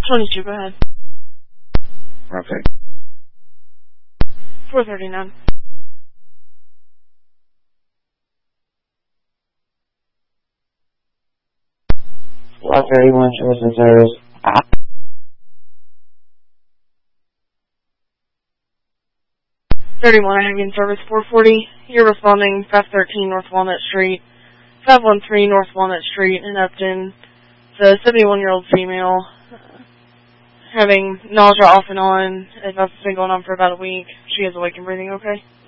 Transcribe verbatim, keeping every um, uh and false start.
twenty-two, go ahead. Okay. four thirty-nine. four thirty-one, Tristan service. Ah. thirty-one, I have you in service four forty. You're responding five thirteen North Walnut Street, five one three North Walnut Street in Upton. It's a seventy-one-year-old female uh, having nausea off and on. That's been going on for about a week. She is awake and breathing okay.